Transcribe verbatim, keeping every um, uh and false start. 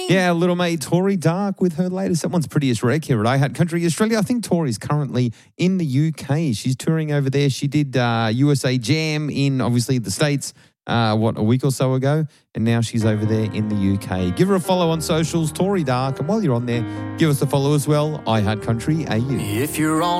Yeah, little mate Tori Dark with her latest. That one's prettiest rec here at I Had Country Australia. I think Tori's currently in the U K. She's touring over there. She did uh, U S A Jam in, obviously, the States, uh, what, a week or so ago. And now she's over there in the U K. Give her a follow on socials, Tori Dark. And while you're on there, give us a follow as well, I Had Country A U. If you're on